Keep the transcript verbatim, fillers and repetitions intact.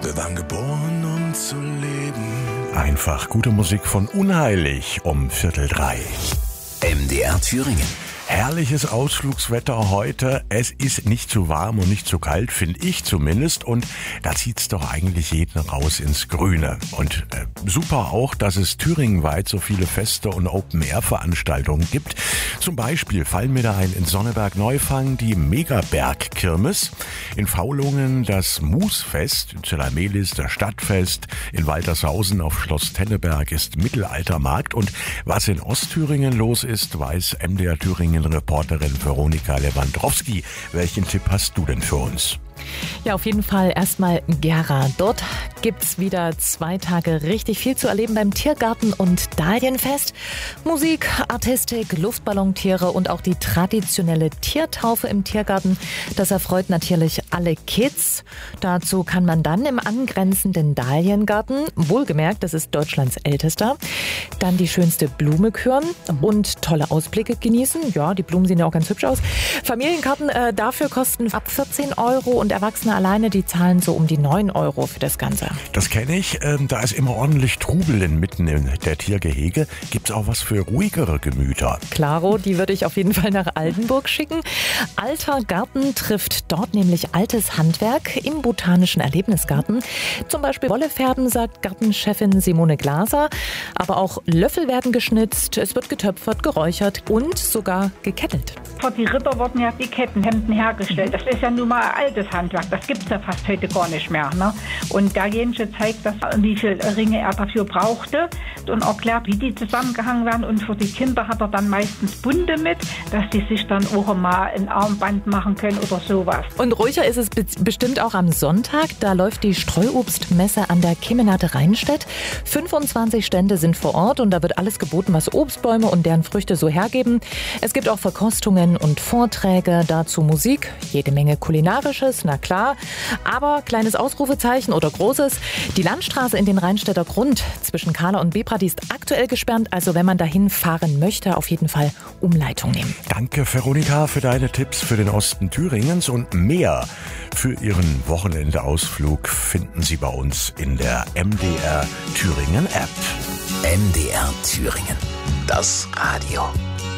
Wir waren geboren, um zu leben. Einfach gute Musik von Unheilig um Viertel drei. M D R Thüringen. Herrliches Ausflugswetter heute. Es ist nicht zu warm und nicht zu kalt, finde ich zumindest. Und da zieht's doch eigentlich jeden raus ins Grüne. Und äh, super auch, dass es thüringenweit so viele Feste und Open-Air-Veranstaltungen gibt. Zum Beispiel fallen mir da ein in Sonneberg-Neufang die Megaberg-Kirmes, in Faulungen das Musfest, in Zellamelis das Stadtfest, in Waltershausen auf Schloss Tenneberg ist Mittelaltermarkt. Und was in Ostthüringen los ist, weiß M D R Thüringen Reporterin Veronika Lewandowski. Welchen Tipp hast du denn für uns? Ja, auf jeden Fall erstmal Gera. Dort gibt's wieder zwei Tage richtig viel zu erleben beim Tiergarten und Dahlienfest. Musik, Artistik, Luftballontiere und auch die traditionelle Tiertaufe im Tiergarten. Das erfreut natürlich alle Kids. Dazu kann man dann im angrenzenden Dahliengarten, wohlgemerkt, das ist Deutschlands ältester, dann die schönste Blume küren und tolle Ausblicke genießen. Ja, die Blumen sehen ja auch ganz hübsch aus. Familienkarten äh, dafür kosten ab vierzehn Euro und Erwachsene alleine, die zahlen so um die neun Euro für das Ganze. Das kenne ich. Ähm, da ist immer ordentlich Trubel inmitten in der Tiergehege. Gibt's auch was für ruhigere Gemüter? Klaro, die würde ich auf jeden Fall nach Altenburg schicken. Alter Garten trifft dort nämlich altes Handwerk im Botanischen Erlebnisgarten. Zum Beispiel Wolle färben, sagt Gartenchefin Simone Glaser. Aber auch Löffel werden geschnitzt, es wird getöpfert, geräuchert und sogar gekettelt. Für die Ritter wurden ja die Kettenhemden hergestellt. Das ist ja nun mal altes Handwerk. Das gibt es ja fast heute gar nicht mehr. Ne? Und derjenige zeigt, dass, wie viele Ringe er dafür brauchte und erklärt, wie die zusammengehangen werden. Und für die Kinder hat er dann meistens bunte mit, dass die sich dann auch mal ein Armband machen können oder sowas. Und ruhiger ist es be- bestimmt auch am Sonntag. Da läuft die Streuobstmesse an der Kemenate Rheinstedt. fünfundzwanzig Stände sind vor Ort und da wird alles geboten, was Obstbäume und deren Früchte so hergeben. Es gibt auch Verkostungen und Vorträge, dazu Musik, jede Menge Kulinarisches, na klar. Aber kleines Ausrufezeichen oder großes, die Landstraße in den Rheinstädter Grund zwischen Kahler und Bebra, die ist aktuell gesperrt. Also wenn man dahin fahren möchte, auf jeden Fall Umleitung nehmen. Danke, Veronika, für deine Tipps für den Osten Thüringens und mehr für Ihren Wochenendeausflug finden Sie bei uns in der M D R Thüringen App. M D R Thüringen. Das Radio.